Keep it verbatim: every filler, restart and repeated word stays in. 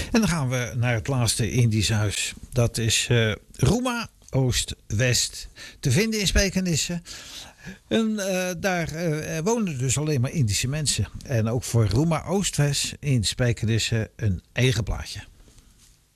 En dan gaan we naar het laatste Indisch huis. Dat is uh, Roema Oost-West. Te vinden in Spijkenisse. En uh, daar uh, wonen dus alleen maar Indische mensen. En ook voor Roema Oost-West in Spijkenisse een eigen plaatje.